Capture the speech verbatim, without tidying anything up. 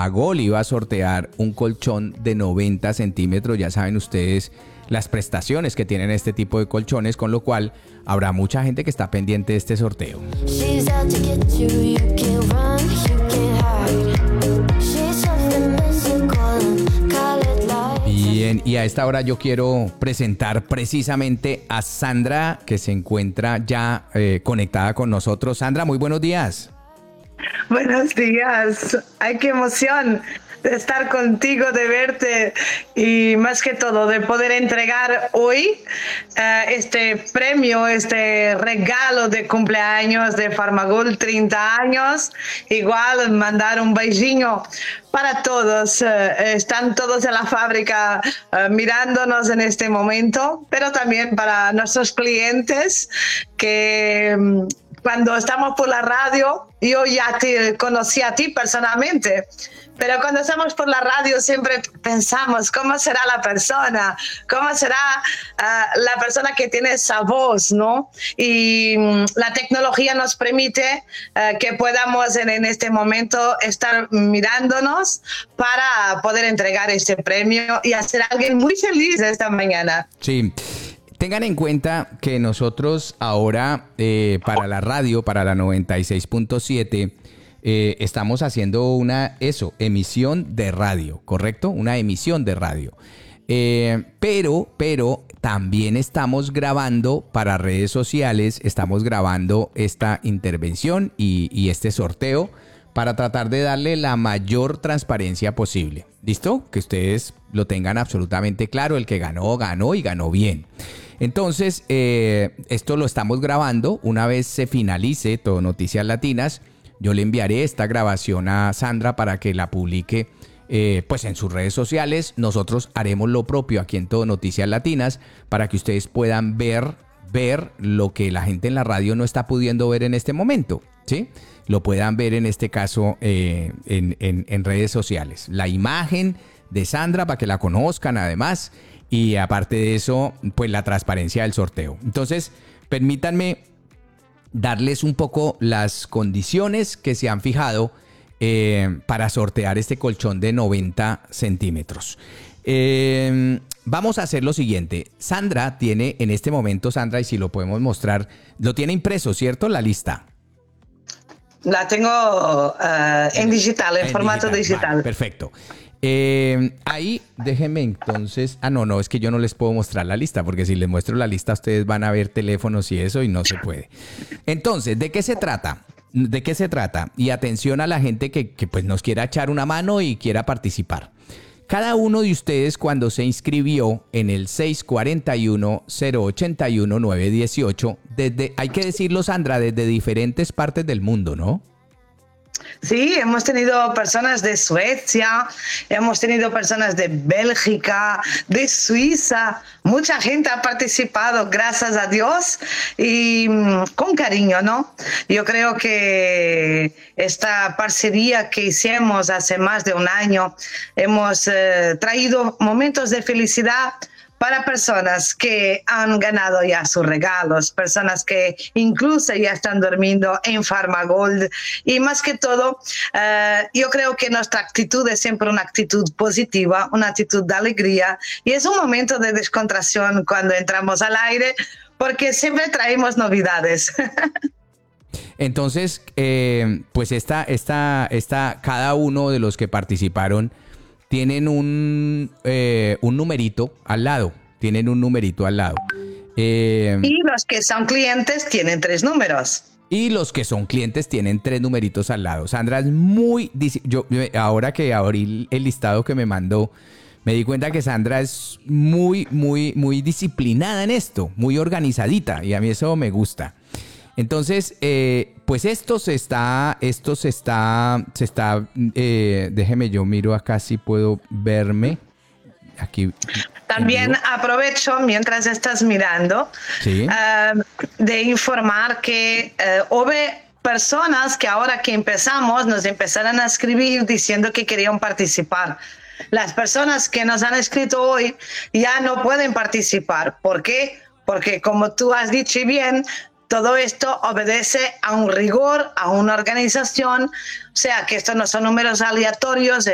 Farmagol iba a sortear un colchón de noventa centímetros. Ya saben ustedes las prestaciones que tienen este tipo de colchones, con lo cual habrá mucha gente que está pendiente de este sorteo. Bien, y a esta hora yo quiero presentar precisamente a Sandra, que se encuentra ya eh, conectada con nosotros. Sandra, muy buenos días. Buenos días. Ay, qué emoción de estar contigo, de verte y más que todo de poder entregar hoy uh, este premio, este regalo de cumpleaños de Farmagol, treinta años. Igual mandar un beijinho para todos. Uh, están todos en la fábrica uh, mirándonos en este momento, pero también para nuestros clientes que um, cuando estamos por la radio, yo ya te conocí a ti personalmente, pero cuando estamos por la radio siempre pensamos cómo será la persona, cómo será uh, la persona que tiene esa voz, ¿no? Y um, la tecnología nos permite uh, que podamos en, en este momento estar mirándonos para poder entregar este premio y hacer a alguien muy feliz esta mañana. Sí. Tengan en cuenta que nosotros ahora eh, para la radio, para la noventa y seis punto siete, eh, estamos haciendo una, eso, emisión de radio, ¿correcto? Una emisión de radio. Eh, pero, pero también estamos grabando para redes sociales, estamos grabando esta intervención y, y este sorteo para tratar de darle la mayor transparencia posible. ¿Listo? Que ustedes lo tengan absolutamente claro, el que ganó, ganó y ganó bien. Entonces, eh, esto lo estamos grabando. Una vez se finalice Todo Noticias Latinas, yo le enviaré esta grabación a Sandra para que la publique eh, pues en sus redes sociales. Nosotros haremos lo propio aquí en Todo Noticias Latinas para que ustedes puedan ver, ver lo que la gente en la radio no está pudiendo ver en este momento, ¿sí? Lo puedan ver en este caso eh, en, en, en redes sociales. La imagen de Sandra para que la conozcan además. Y aparte de eso, pues la transparencia del sorteo. Entonces, permítanme darles un poco las condiciones que se han fijado eh, para sortear este colchón de noventa centímetros. Eh, vamos a hacer lo siguiente. Sandra tiene en este momento, Sandra, y si lo podemos mostrar, lo tiene impreso, ¿cierto? La lista. La tengo uh, en digital, en, en formato digital. digital. Vale, perfecto. Eh, ahí déjenme entonces, ah no, no, es que yo no les puedo mostrar la lista, porque si les muestro la lista ustedes van a ver teléfonos y eso y no se puede. Entonces, ¿de qué se trata? ¿De qué se trata? Y atención a la gente que, que pues nos quiera echar una mano y quiera participar. Cada uno de ustedes cuando se inscribió en el seis cuatro uno, cero ocho uno, nueve uno ocho, desde, hay que decirlo Sandra, desde diferentes partes del mundo, ¿no? Sí, hemos tenido personas de Suecia, hemos tenido personas de Bélgica, de Suiza, mucha gente ha participado, gracias a Dios, y con cariño, ¿no? Yo creo que esta parcería que hicimos hace más de un año, hemos eh, traído momentos de felicidad para personas que han ganado ya sus regalos, personas que incluso ya están durmiendo en Farmagol. Y más que todo, uh, yo creo que nuestra actitud es siempre una actitud positiva, una actitud de alegría. Y es un momento de descontracción cuando entramos al aire, porque siempre traemos novedades. Entonces, eh, pues esta, esta, esta, cada uno de los que participaron tienen un, eh, un numerito al lado, tienen un numerito al lado. Eh, y los que son clientes tienen tres números. Y los que son clientes tienen tres numeritos al lado. Sandra es muy... Yo, ahora que abrí el listado que me mandó, me di cuenta que Sandra es muy, muy, muy disciplinada en esto, muy organizadita, y a mí eso me gusta. Entonces, eh, pues esto se está, esto se está, se está, eh, déjeme yo miro acá si puedo verme. Aquí. También aprovecho, mientras estás mirando, ¿sí? uh, de informar que uh, hubo personas que ahora que empezamos nos empezaron a escribir diciendo que querían participar. Las personas que nos han escrito hoy ya no pueden participar. ¿Por qué? Porque como tú has dicho bien, todo esto obedece a un rigor, a una organización, o sea que estos no son números aleatorios.